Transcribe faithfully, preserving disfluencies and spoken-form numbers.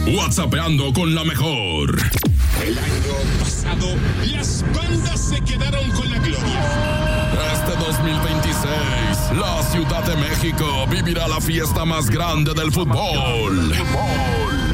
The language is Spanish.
WhatsAppeando con la mejor. El año pasado, las bandas se quedaron con la gloria. Este dos mil veintiséis, la Ciudad de México vivirá la fiesta más grande del fútbol.